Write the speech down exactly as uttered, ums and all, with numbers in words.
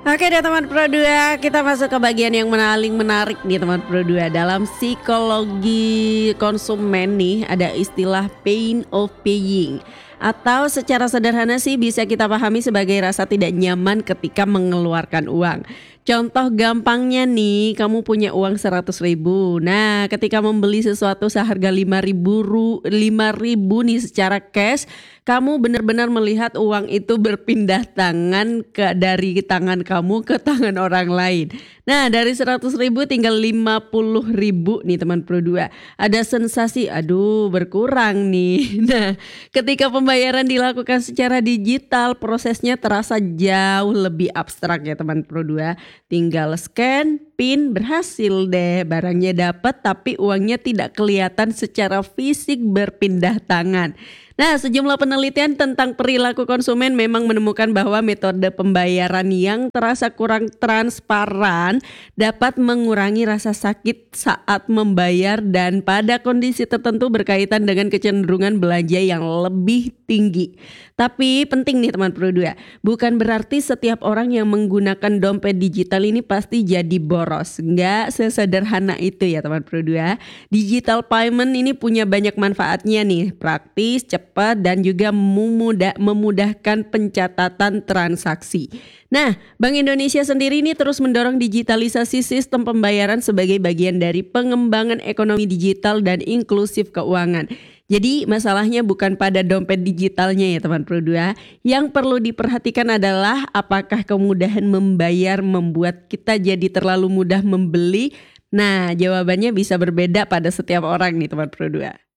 Oke deh teman Pro dua, kita masuk ke bagian yang paling menarik nih teman Pro dua. Dalam psikologi konsumen nih ada istilah pain of paying. Atau secara sederhana sih bisa kita pahami sebagai rasa tidak nyaman ketika mengeluarkan uang. Contoh gampangnya nih, kamu punya uang seratus ribu. Nah, ketika membeli sesuatu seharga lima ribu, ru- lima ribu nih secara cash, kamu benar-benar melihat uang itu berpindah tangan ke dari tangan kamu ke tangan orang lain. Nah, dari seratus ribu tinggal lima puluh ribu nih teman Pro dua. Ada sensasi, aduh berkurang nih. Nah, ketika pembayaran dilakukan secara digital, prosesnya terasa jauh lebih abstrak ya teman Pro dua. Tinggal scan, pin, berhasil deh. Barangnya dapat tapi uangnya tidak kelihatan secara fisik berpindah tangan. Nah, sejumlah penelitian tentang perilaku konsumen memang menemukan bahwa metode pembayaran yang terasa kurang transparan dapat mengurangi rasa sakit saat membayar dan pada kondisi tertentu berkaitan dengan kecenderungan belanja yang lebih tinggi. Tapi penting nih teman Pro dua, bukan berarti setiap orang yang menggunakan dompet digital ini pasti jadi boros. Enggak sesederhana itu ya teman Pro dua. Digital payment ini punya banyak manfaatnya nih, praktis, cepat dan juga memudah, memudahkan pencatatan transaksi. Nah, Bank Indonesia sendiri ini terus mendorong digitalisasi sistem pembayaran sebagai bagian dari pengembangan ekonomi digital dan inklusif keuangan. Jadi masalahnya bukan pada dompet digitalnya ya teman Pro dua. Yang perlu diperhatikan adalah apakah kemudahan membayar membuat kita jadi terlalu mudah membeli. Nah, jawabannya bisa berbeda pada setiap orang nih teman Pro dua.